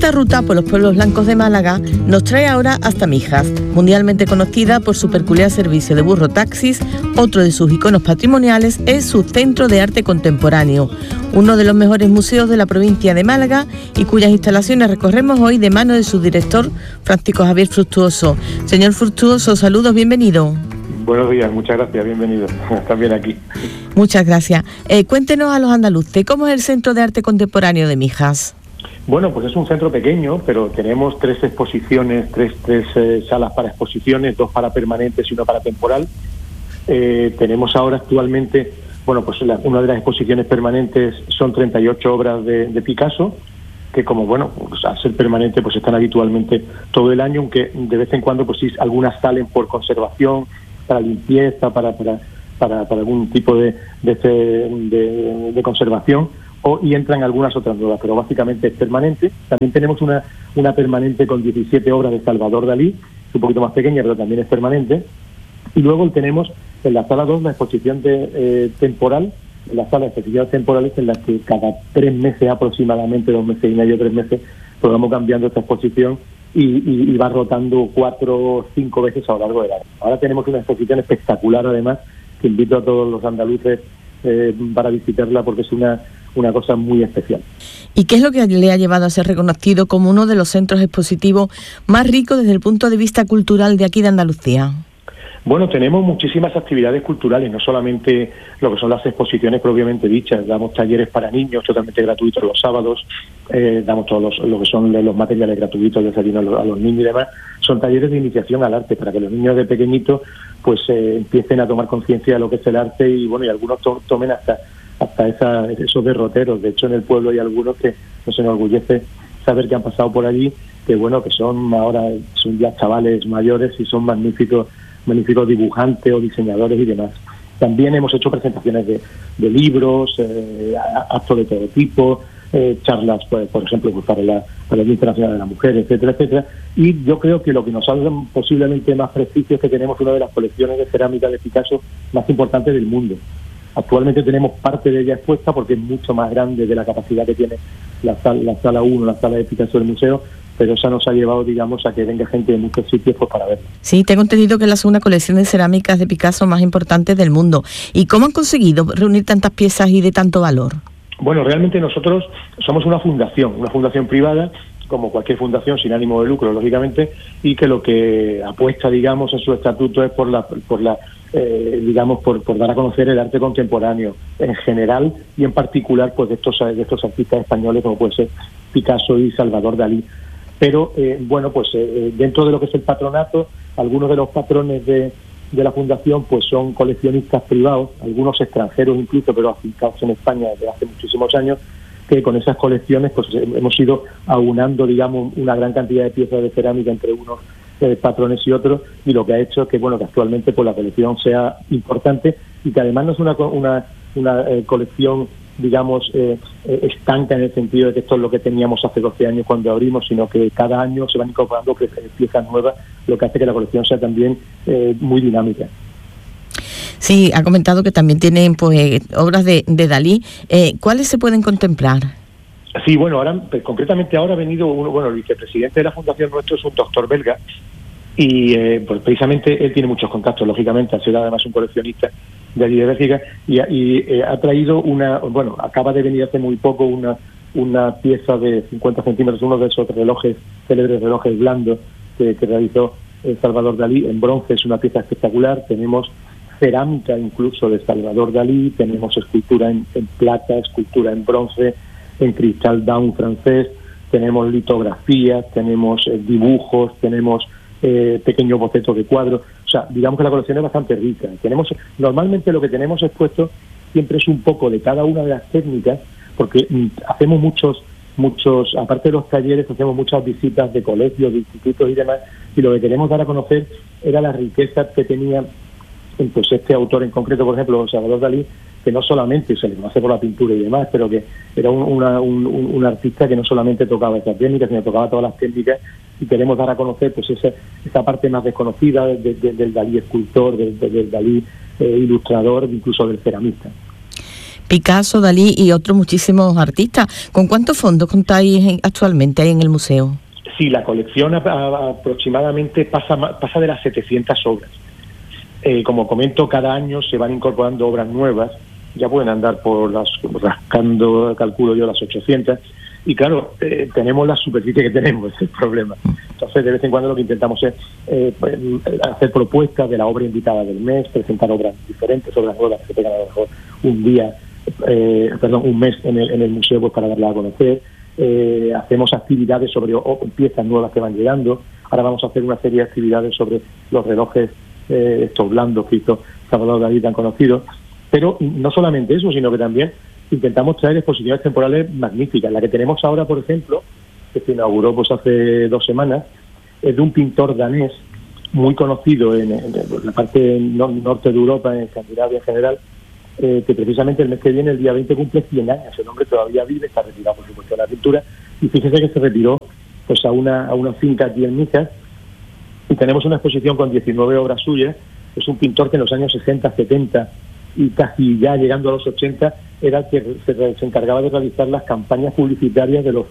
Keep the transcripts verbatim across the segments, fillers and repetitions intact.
Esta ruta por los pueblos blancos de Málaga nos trae ahora hasta Mijas, mundialmente conocida por su peculiar servicio de burro taxis. Otro de sus iconos patrimoniales es su Centro de Arte Contemporáneo, uno de los mejores museos de la provincia de Málaga y cuyas instalaciones recorremos hoy de mano de su director, Francisco Javier Fructuoso. Señor Fructuoso, saludos, bienvenido. Buenos días, muchas gracias, bienvenido. También aquí. Muchas gracias. Eh, cuéntenos a los andaluces, ¿cómo es el Centro de Arte Contemporáneo de Mijas? Bueno, pues es un centro pequeño, pero tenemos tres exposiciones, tres, tres eh, salas para exposiciones, dos para permanentes y una para temporal. Eh, tenemos ahora actualmente, bueno, pues la, una de las exposiciones permanentes son treinta y ocho obras de, de Picasso, que como, bueno, pues al ser permanente, pues están habitualmente todo el año, aunque de vez en cuando, pues sí, algunas salen por conservación, para limpieza, para para, para, para algún tipo de, de, de, de conservación, o, y entran algunas otras nuevas, pero básicamente es permanente. También tenemos una, una permanente con diecisiete obras de Salvador Dalí, un poquito más pequeña, pero también es permanente. Y luego tenemos en la sala dos la exposición de, eh, temporal, en la sala de exposiciones temporales, en la que cada tres meses aproximadamente, dos meses y medio, tres meses, pues vamos cambiando esta exposición y, y, y va rotando cuatro o cinco veces a lo largo del año. Ahora tenemos una exposición espectacular, además, que invito a todos los andaluces eh, para visitarla, porque es una una cosa muy especial. ¿Y qué es lo que le ha llevado a ser reconocido como uno de los centros expositivos más ricos desde el punto de vista cultural de aquí de Andalucía? Bueno, tenemos muchísimas actividades culturales, no solamente lo que son las exposiciones propiamente dichas. Damos talleres para niños totalmente gratuitos los sábados, eh, damos todos los, lo que son los materiales gratuitos de desayuno a los, a los niños y demás. Son talleres de iniciación al arte para que los niños de pequeñitos pues eh, empiecen a tomar conciencia de lo que es el arte y bueno y algunos to- tomen hasta hasta esa, esos derroteros. De hecho, en el pueblo hay algunos que nos enorgullece saber que han pasado por allí, que bueno, que son ahora son ya chavales mayores y son magníficos magníficos dibujantes o diseñadores y demás. También hemos hecho presentaciones de, de libros, eh, actos de todo tipo, eh, charlas, pues, por ejemplo, pues para, la, para el Día Internacional de la Mujer, etcétera, etcétera. Y yo creo que lo que nos ha dado posiblemente más prestigio es que tenemos una de las colecciones de cerámica de Picasso más importantes del mundo. Actualmente tenemos parte de ella expuesta porque es mucho más grande de la capacidad que tiene la sala, la sala uno, la sala de Picasso del museo, pero esa nos ha llevado, digamos, a que venga gente de muchos sitios pues para verla. Sí, tengo entendido que es la segunda colección de cerámicas de Picasso más importante del mundo. ¿Y cómo han conseguido reunir tantas piezas y de tanto valor? Bueno, realmente nosotros somos una fundación, una fundación privada, como cualquier fundación sin ánimo de lucro, lógicamente, y que lo que apuesta, digamos, en su estatuto es por la, por la eh, digamos, por, por dar a conocer el arte contemporáneo en general y en particular, pues de estos de estos artistas españoles como puede ser Picasso y Salvador Dalí. Pero eh, bueno, pues eh, dentro de lo que es el patronato, algunos de los patrones de, de la fundación, pues son coleccionistas privados, algunos extranjeros incluso, pero afincados en España desde hace muchísimos años, que con esas colecciones pues hemos ido aunando, digamos, una gran cantidad de piezas de cerámica entre unos eh, patrones y otros, y lo que ha hecho que bueno que actualmente pues la colección sea importante y que además no es una una, una eh, colección, digamos, eh, eh, estanca en el sentido de que esto es lo que teníamos hace doce años cuando abrimos, sino que cada año se van incorporando piezas nuevas, lo que hace que la colección sea también eh, muy dinámica. Sí, ha comentado que también tienen pues obras de, de Dalí. Eh, ¿Cuáles se pueden contemplar? Sí, bueno, ahora pues, concretamente ahora ha venido uno, bueno, el vicepresidente de la fundación nuestro es un doctor belga y eh, pues precisamente él tiene muchos contactos, lógicamente, ha sido además un coleccionista de allí de Bélgica y, y eh, ha traído una, bueno, acaba de venir hace muy poco una una pieza de cincuenta centímetros, uno de esos relojes, célebres relojes blandos que, que realizó eh, Salvador Dalí en bronce, es una pieza espectacular. Tenemos cerámica incluso de Salvador Dalí, tenemos escultura en, en plata, escultura en bronce, en cristal Daun francés, tenemos litografías, tenemos eh, dibujos, tenemos eh, pequeños bocetos de cuadros. O sea, digamos que la colección es bastante rica. Tenemos normalmente lo que tenemos expuesto siempre es un poco de cada una de las técnicas, porque mm, hacemos muchos, muchos, aparte de los talleres, hacemos muchas visitas de colegios, de institutos y demás, y lo que queremos dar a conocer era la riqueza que tenía pues este autor en concreto, por ejemplo, Salvador Dalí, que no solamente se le conoce por la pintura y demás, pero que era un, una, un, un artista que no solamente tocaba esas técnicas, sino tocaba todas las técnicas, y queremos dar a conocer pues esa, esa parte más desconocida de, de, del Dalí escultor, del, del Dalí eh, ilustrador, incluso del ceramista. Picasso, Dalí y otros muchísimos artistas. ¿Con cuántos fondos contáis actualmente ahí en el museo? Sí, la colección a, a, aproximadamente pasa, pasa de las setecientas obras. Eh, como comento, cada año se van incorporando obras nuevas, ya pueden andar por las rascando, calculo yo, las ochocientas, y claro, eh, tenemos la superficie que tenemos, ese es el problema. Entonces, de vez en cuando lo que intentamos es eh, hacer propuestas de la obra invitada del mes, presentar obras diferentes, obras nuevas que se tengan a lo mejor un día, eh, perdón, un mes en el, en el museo pues para darla a conocer. Eh, hacemos actividades sobre o, piezas nuevas que van llegando. Ahora vamos a hacer una serie de actividades sobre los relojes eh, estos blandos que hizo Salvador Dalí, tan conocidos. Pero no solamente eso, sino que también intentamos traer exposiciones temporales magníficas. La que tenemos ahora, por ejemplo, que se inauguró pues hace dos semanas, es de un pintor danés muy conocido en, en, en la parte no, norte de Europa, en Escandinavia en general, eh, que precisamente el mes que viene, el día veinte, cumple cien años. El hombre todavía vive, está retirado, por supuesto, de la pintura, y fíjese que se retiró pues a una, a una finca aquí en Mijas, y tenemos una exposición con diecinueve obras suyas. Es un pintor que en los años sesenta, setenta y casi ya llegando a los ochenta era el que se, se encargaba de realizar las campañas publicitarias de los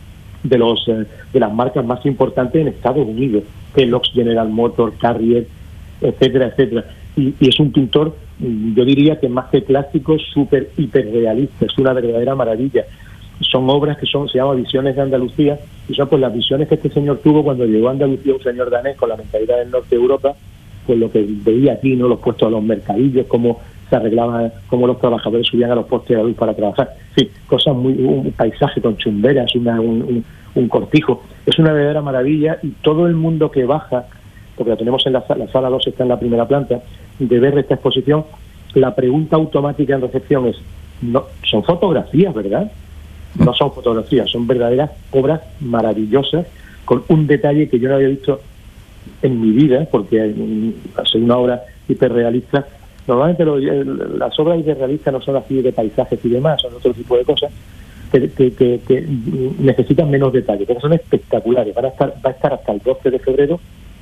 de los eh, de las marcas más importantes en Estados Unidos, Kellogg's, General Motors, Carrier, etcétera, etcétera. Y, y es un pintor, yo diría que más que clásico, súper hiperrealista, es una verdadera maravilla. Son obras que son se llama Visiones de Andalucía, y son pues las visiones que este señor tuvo cuando llegó a Andalucía, un señor danés con la mentalidad del norte de Europa, pues lo que veía aquí, ¿no? Los puestos a los mercadillos, cómo se arreglaban, cómo los trabajadores subían a los postes de luz para trabajar. Sí, cosas muy, un paisaje con chumberas, una, un, un, un cortijo. Es una verdadera maravilla, y todo el mundo que baja, porque la tenemos en la sala, la sala dos está en la primera planta, de ver esta exposición, la pregunta automática en recepción es, no, son fotografías, ¿verdad? No son fotografías, son verdaderas obras maravillosas, con un detalle que yo no había visto en mi vida, porque soy una obra hiperrealista. Normalmente lo, las obras hiperrealistas no son así de paisajes y demás, son otro tipo de cosas que, que, que, que necesitan menos detalle, pero son espectaculares. Van a estar, va a estar hasta el doce de febrero,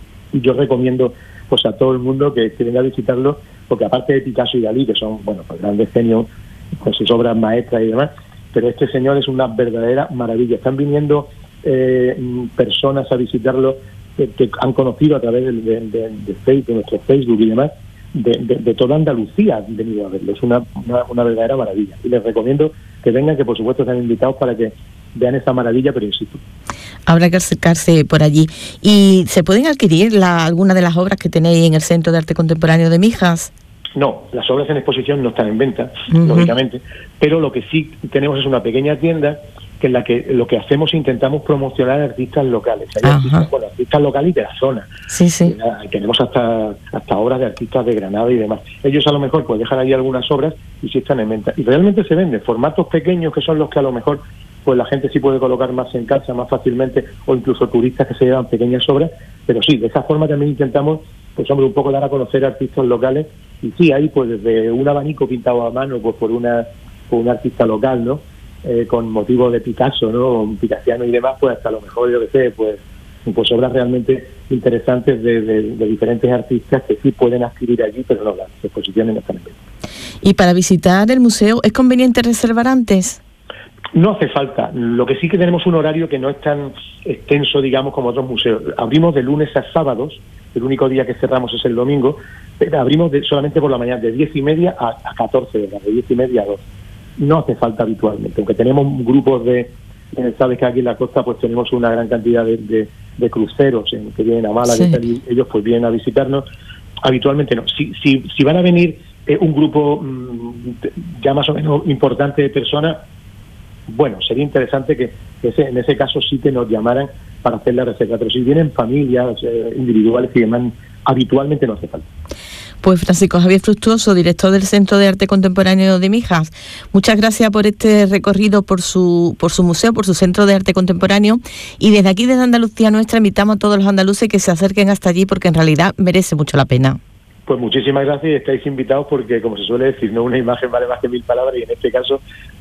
y yo recomiendo pues a todo el mundo que, que venga a visitarlo, porque aparte de Picasso y Dalí, que son bueno pues grandes genios con sus obras maestras y demás, pero este señor es una verdadera maravilla. Están viniendo eh, personas a visitarlo que, que han conocido a través de, de, de, de, Facebook, de nuestro Facebook y demás, de, de, de toda Andalucía han venido a verlo. Es una, una, una verdadera maravilla, y les recomiendo que vengan, que por supuesto están invitados para que vean esa maravilla, pero in situ. Habrá que acercarse por allí. ¿Y se pueden adquirir la, alguna de las obras que tenéis en el Centro de Arte Contemporáneo de Mijas? No, las obras en exposición no están en venta, uh-huh. lógicamente, pero lo que sí tenemos es una pequeña tienda que en la que lo que hacemos intentamos promocionar artistas locales. Hay artistas, bueno, artistas locales y de la zona. Sí, sí. Y tenemos hasta hasta obras de artistas de Granada y demás. Ellos a lo mejor pues dejan ahí algunas obras y sí están en venta. Y realmente se venden formatos pequeños, que son los que a lo mejor pues la gente sí puede colocar más en casa, más fácilmente, o incluso turistas que se llevan pequeñas obras. Pero sí, de esa forma también intentamos, pues hombre, un poco dar a conocer a artistas locales. Y sí, hay pues desde un abanico pintado a mano pues por una por un artista local, ¿no? Eh, con motivo de Picasso, ¿no? Un picasiano y demás, pues hasta a lo mejor, yo que sé, pues, pues obras realmente interesantes de, de, de diferentes artistas que sí pueden adquirir allí, pero no, las exposiciones no están en venta. ¿Y para visitar el museo es conveniente reservar antes? No hace falta. Lo que sí que tenemos un horario que no es tan extenso, digamos, como otros museos. Abrimos de lunes a sábados, el único día que cerramos es el domingo, pero abrimos de, solamente por la mañana, de diez y media a, a catorce horas, de diez y media a dos. No hace falta habitualmente, aunque tenemos grupos de, eh, sabes que aquí en la costa pues tenemos una gran cantidad de, de, de cruceros en, que vienen a Málaga, sí. Y ellos pues vienen a visitarnos. Habitualmente no. Si, si, si van a venir eh, un grupo mmm, ya más o menos importante de personas, bueno, sería interesante que ese, en ese caso sí que nos llamaran para hacer la reserva, pero si vienen familias eh, individuales y demás, habitualmente no hace falta. Pues Francisco Javier Fructuoso, director del Centro de Arte Contemporáneo de Mijas, muchas gracias por este recorrido por su por su museo, por su Centro de Arte Contemporáneo, y desde aquí, desde Andalucía Nuestra, invitamos a todos los andaluces que se acerquen hasta allí, porque en realidad merece mucho la pena. Pues muchísimas gracias, y estáis invitados porque, como se suele decir, no una imagen vale más que mil palabras, y en este caso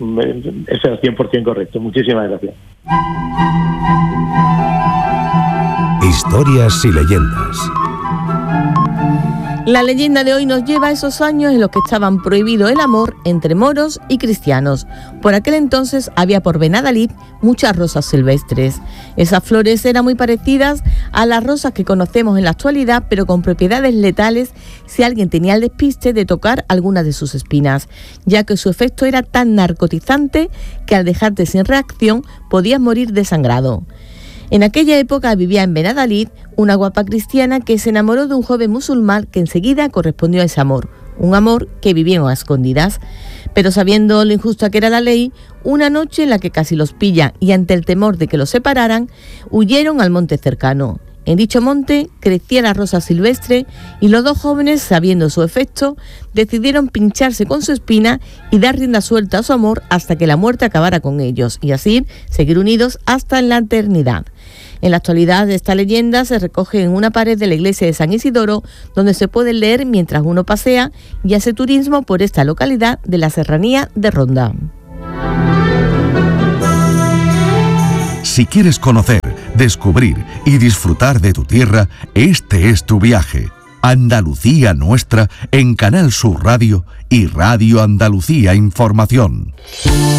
es el cien por ciento correcto. Muchísimas gracias. Historias y leyendas. La leyenda de hoy nos lleva a esos años en los que estaban prohibido el amor entre moros y cristianos. Por aquel entonces había por Benadalid muchas rosas silvestres. Esas flores eran muy parecidas a las rosas que conocemos en la actualidad, pero con propiedades letales si alguien tenía el despiste de tocar alguna de sus espinas, ya que su efecto era tan narcotizante que al dejarte sin reacción podías morir desangrado. En aquella época vivía en Benadalid una guapa cristiana que se enamoró de un joven musulmán que enseguida correspondió a ese amor, un amor que vivieron a escondidas. Pero sabiendo lo injusta que era la ley, una noche en la que casi los pilla y ante el temor de que los separaran, huyeron al monte cercano. En dicho monte crecía la rosa silvestre y los dos jóvenes, sabiendo su efecto, decidieron pincharse con su espina y dar rienda suelta a su amor hasta que la muerte acabara con ellos y así seguir unidos hasta en la eternidad. En la actualidad esta leyenda se recoge en una pared de la iglesia de San Isidoro, donde se puede leer mientras uno pasea y hace turismo por esta localidad de la serranía de Ronda. Si quieres conocer, descubrir y disfrutar de tu tierra, este es tu viaje. Andalucía Nuestra en Canal Sur Radio y Radio Andalucía Información.